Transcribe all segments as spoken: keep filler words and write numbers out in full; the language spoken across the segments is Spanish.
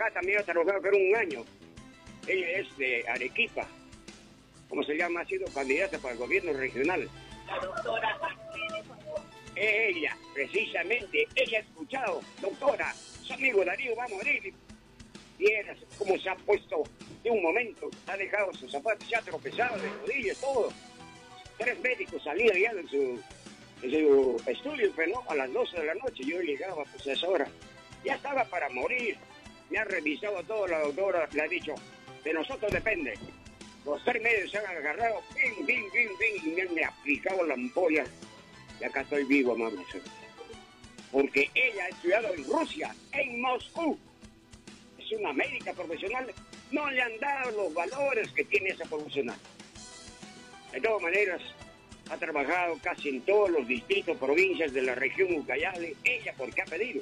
acá también ha trabajado por un año. Ella es de Arequipa. ¿Cómo se llama? Ha sido candidata para el gobierno regional. La doctora. Ella, precisamente, ella ha escuchado, doctora, su amigo Darío va a morir. Vieras cómo se ha puesto de un momento, ha dejado sus zapatos, se ha tropezado de rodillas, todo. Tres médicos salían ya de su, de su estudio, pero no, a las doce de la noche yo llegaba pues a esa hora. Ya estaba para morir. Me ha revisado todo la doctora, le ha dicho, de nosotros depende. Los tres médicos se han agarrado, ping, ping, ping, ping, y me han aplicado la ampolla. Y acá estoy vivo, amable. Porque ella ha estudiado en Rusia, en Moscú. Es una médica profesional. No le han dado los valores que tiene esa profesional. De todas maneras, ha trabajado casi en todos los distritos, provincias de la región Ucayali. Ella porque ha pedido.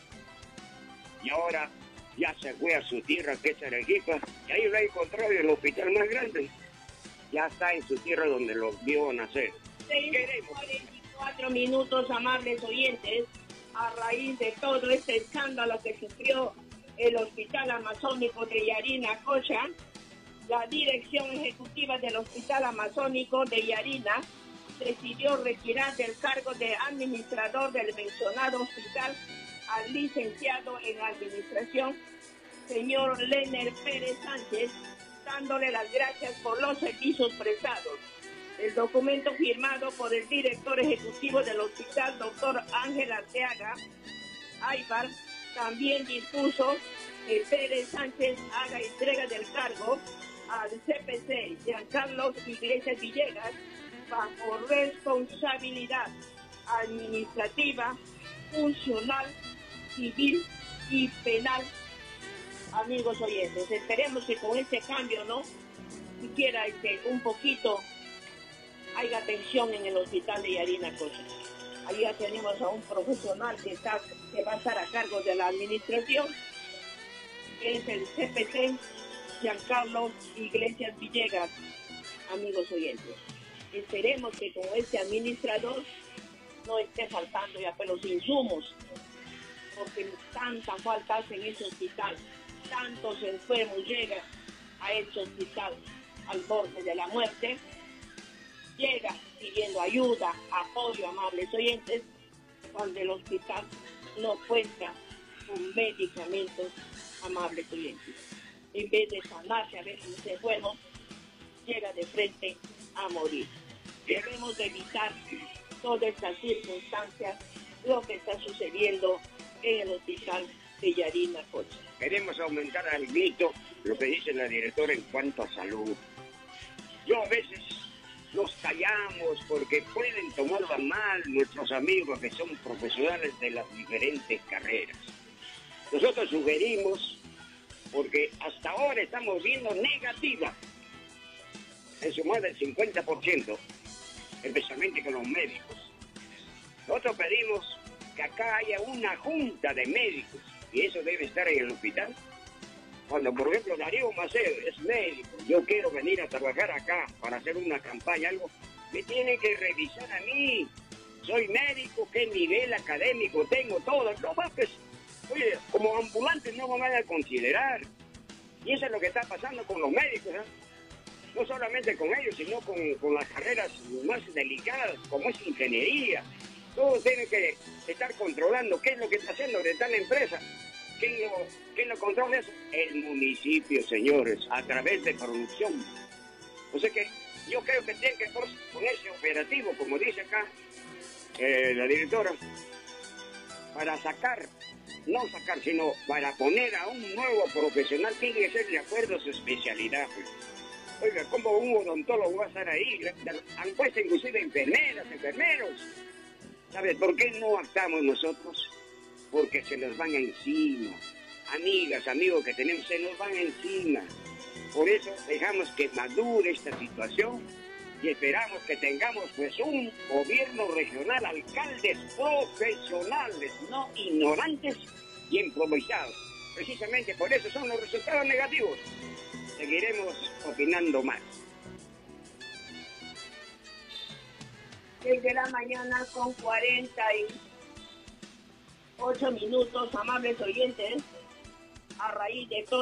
Y ahora ya se fue a su tierra, que es Arequipa. Y ahí lo ha encontrado en el hospital más grande. Ya está en su tierra donde lo vio nacer. Queremos. cuarenta y cuatro minutos, amables oyentes, a raíz de todo este escándalo que sufrió el Hospital Amazónico de Yarinacocha, la dirección ejecutiva del Hospital Amazónico de Yarina decidió retirar del cargo de administrador del mencionado hospital al licenciado en administración, señor Lener Pérez Sánchez, dándole las gracias por los servicios prestados. El documento firmado por el director ejecutivo del hospital, doctor Ángel Arteaga Aybar, también dispuso que Pérez Sánchez haga entrega del cargo al C P C Giancarlo Iglesias Villegas bajo responsabilidad administrativa, funcional, civil y penal. Amigos oyentes, esperemos que con este cambio, ¿no? Siquiera este, un poquito haya atención en el hospital de Yarinacocha. Ahí ya tenemos a un profesional que, está, que va a estar a cargo de la administración, que es el C P C Giancarlo Iglesias Villegas. Amigos oyentes, esperemos que con este administrador no esté faltando ya pues, los insumos, porque tanta falta hace en ese hospital, tantos enfermos llegan a ese hospital al borde de la muerte, llega pidiendo ayuda, apoyo, amables oyentes, cuando el hospital no cuenta con medicamentos, amables oyentes. En vez de sanarse a veces ese enfermo, llega de frente a morir. Debemos de evitar todas estas circunstancias, lo que está sucediendo en el hospital de Yarinacocha. Queremos aumentar al grito lo que dice la directora en cuanto a salud. Yo a veces nos callamos porque pueden tomarlo a mal nuestros amigos que son profesionales de las diferentes carreras. Nosotros sugerimos, porque hasta ahora estamos viendo negativa en su más del cincuenta por ciento, especialmente con los médicos. Nosotros pedimos que acá haya una junta de médicos, y eso debe estar en el hospital. Cuando, por ejemplo, Darío Macedo es médico, yo quiero venir a trabajar acá para hacer una campaña, algo, me tienen que revisar a mí. Soy médico, qué nivel académico tengo, todo. No, pues, oye, como ambulantes no me van a considerar. Y eso es lo que está pasando con los médicos, ¿eh? No solamente con ellos, sino con, con las carreras más delicadas, como es ingeniería. Todos tienen que estar controlando qué es lo que está haciendo de tal empresa. ¿Quién lo, quién lo controla eso? El municipio, señores, a través de producción. O sea que yo creo que tienen que ponerse operativo, como dice acá eh, la directora, para sacar, no sacar, sino para poner a un nuevo profesional, tiene que ser de acuerdo a su especialidad. Pues. Oiga, ¿cómo un odontólogo va a estar ahí? Han puesto inclusive enfermeras, enfermeros. ¿Sabes por qué no actuamos nosotros? Porque se nos van encima. Amigas, amigos que tenemos, se nos van encima. Por eso dejamos que madure esta situación y esperamos que tengamos pues un gobierno regional, alcaldes profesionales, no ignorantes y improvisados. Precisamente por eso son los resultados negativos. Seguiremos opinando más. Desde la mañana con cuarenta y ocho minutos, amables oyentes, a raíz de todo